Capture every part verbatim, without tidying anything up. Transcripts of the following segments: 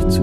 zu.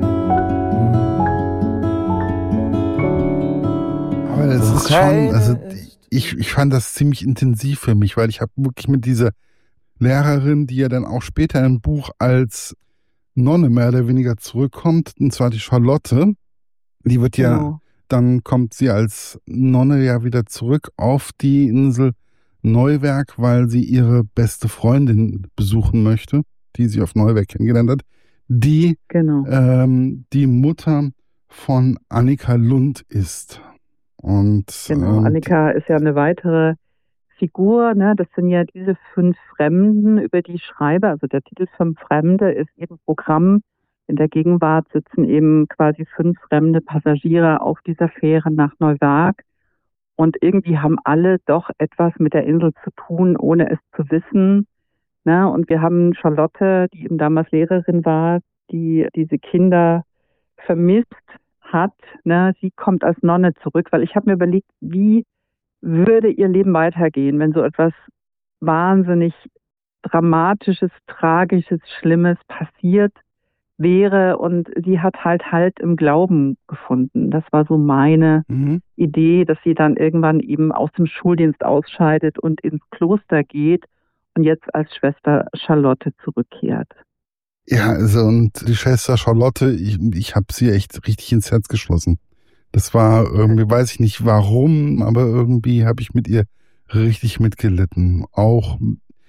Aber das ist schon, also ich, ich fand das ziemlich intensiv für mich, weil ich habe wirklich mit dieser Lehrerin, die ja dann auch später im Buch als Nonne mehr oder weniger zurückkommt, und zwar die Charlotte, die wird ja, Genau. dann kommt sie als Nonne ja wieder zurück auf die Insel Neuwerk, weil sie ihre beste Freundin besuchen möchte, die sie auf Neuwerk kennengelernt hat, die Genau. ähm, die Mutter von Annika Lund ist. Und Genau, ähm, Annika ist ja eine weitere Figur, ne? Das sind ja diese fünf Fremden, über die ich schreibe. Also der Titel Fünf Fremde ist eben Programm. In der Gegenwart sitzen eben quasi fünf fremde Passagiere auf dieser Fähre nach Neuwerk. Und irgendwie haben alle doch etwas mit der Insel zu tun, ohne es zu wissen. Ne? Und wir haben Charlotte, die eben damals Lehrerin war, die diese Kinder vermisst hat. Ne? Sie kommt als Nonne zurück, weil ich habe mir überlegt, wie würde ihr Leben weitergehen, wenn so etwas wahnsinnig Dramatisches, Tragisches, Schlimmes passiert wäre, und sie hat halt Halt im Glauben gefunden. Das war so meine mhm. Idee, dass sie dann irgendwann eben aus dem Schuldienst ausscheidet und ins Kloster geht und jetzt als Schwester Charlotte zurückkehrt. Ja, also und die Schwester Charlotte, ich, ich habe sie echt richtig ins Herz geschlossen. Das war irgendwie, weiß ich nicht warum, aber irgendwie habe ich mit ihr richtig mitgelitten. Auch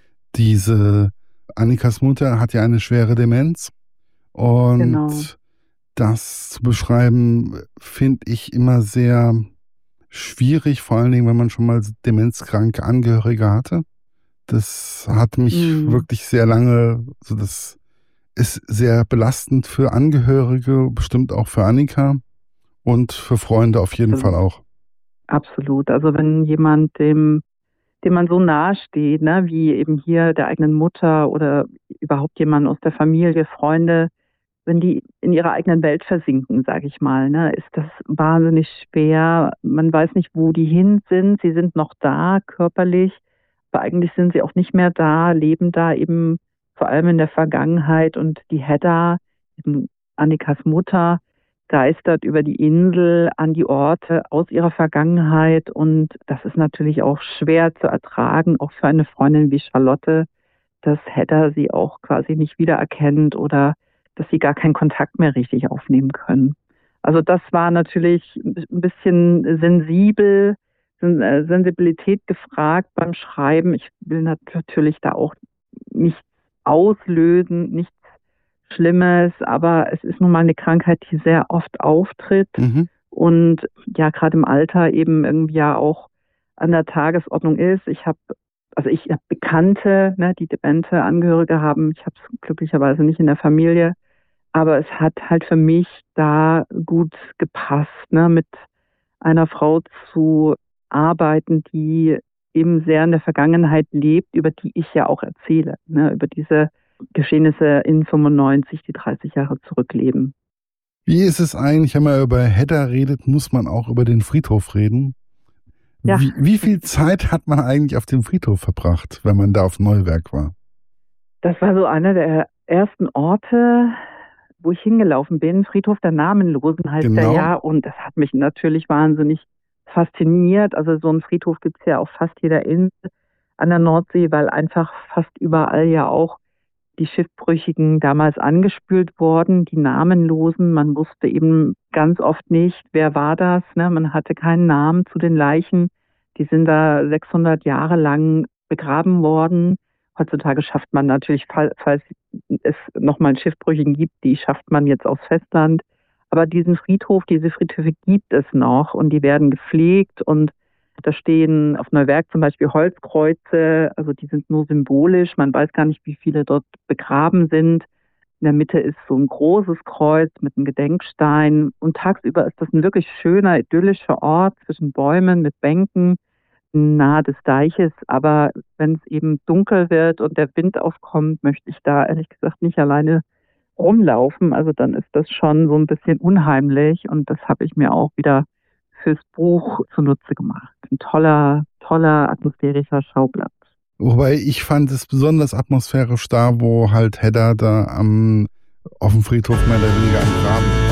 diese Annikas Mutter hat ja eine schwere Demenz. Und Genau. das zu beschreiben, finde ich immer sehr schwierig, vor allen Dingen, wenn man schon mal demenzkranke Angehörige hatte. Das hat mich Mhm. wirklich sehr lange, also das ist sehr belastend für Angehörige, bestimmt auch für Annika und für Freunde auf jeden Absolut. Fall auch. Absolut. Also wenn jemand, dem, dem man so nahe steht, ne, wie eben hier der eigenen Mutter oder überhaupt jemand aus der Familie, Freunde, wenn die in ihrer eigenen Welt versinken, sage ich mal, ne, ist das wahnsinnig schwer. Man weiß nicht, wo die hin sind. Sie sind noch da, körperlich, aber eigentlich sind sie auch nicht mehr da, leben da eben vor allem in der Vergangenheit. Und die Hedda, eben Annikas Mutter, geistert über die Insel an die Orte aus ihrer Vergangenheit. Und das ist natürlich auch schwer zu ertragen, auch für eine Freundin wie Charlotte, dass Hedda sie auch quasi nicht wiedererkennt oder dass sie gar keinen Kontakt mehr richtig aufnehmen können. Also das war natürlich ein bisschen sensibel, Sensibilität gefragt beim Schreiben. Ich will natürlich da auch nichts auslösen, nichts Schlimmes, aber es ist nun mal eine Krankheit, die sehr oft auftritt Mhm. und ja gerade im Alter eben irgendwie ja auch an der Tagesordnung ist. Ich habe Also ich habe Bekannte, ne, die demente Angehörige haben. Ich habe es glücklicherweise nicht in der Familie. Aber es hat halt für mich da gut gepasst, ne, mit einer Frau zu arbeiten, die eben sehr in der Vergangenheit lebt, über die ich ja auch erzähle, ne, über diese Geschehnisse in fünfundneunzig, die dreißig Jahre zurückleben. Wie ist es eigentlich, wenn man über Hedda redet, muss man auch über den Friedhof reden? Ja. Wie, wie viel Zeit hat man eigentlich auf dem Friedhof verbracht, wenn man da auf Neuwerk war? Das war so einer der ersten Orte, wo ich hingelaufen bin. Friedhof der Namenlosen heißt Genau. der ja. Und das hat mich natürlich wahnsinnig fasziniert. Also so einen Friedhof gibt es ja auf fast jeder Insel an der Nordsee, weil einfach fast überall ja auch die Schiffbrüchigen damals angespült wurden, die Namenlosen. Man wusste eben ganz oft nicht, wer war das. Ne? Man hatte keinen Namen zu den Leichen. Die sind da sechshundert Jahre lang begraben worden. Heutzutage schafft man natürlich, falls es nochmal einen Schiffbrüchigen gibt, die schafft man jetzt aufs Festland. Aber diesen Friedhof, diese Friedhöfe gibt es noch und die werden gepflegt und da stehen auf Neuwerk zum Beispiel Holzkreuze, also die sind nur symbolisch. Man weiß gar nicht, wie viele dort begraben sind. In der Mitte ist so ein großes Kreuz mit einem Gedenkstein. Und tagsüber ist das ein wirklich schöner, idyllischer Ort zwischen Bäumen mit Bänken nahe des Deiches. Aber wenn es eben dunkel wird und der Wind aufkommt, möchte ich da ehrlich gesagt nicht alleine rumlaufen. Also dann ist das schon so ein bisschen unheimlich. Und das habe ich mir auch wieder fürs Buch zunutze gemacht. Ein toller, toller atmosphärischer Schauplatz. Wobei ich fand es besonders atmosphärisch da, wo halt Hedda da am auf dem Friedhof mehr oder weniger am Graben.